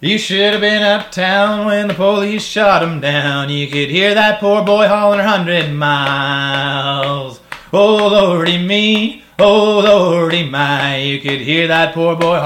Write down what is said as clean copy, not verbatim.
You should have been uptown when the police shot him down. You could hear that poor boy holler 100 miles. Oh, Lordy me, oh, Lordy my. You could hear that poor boy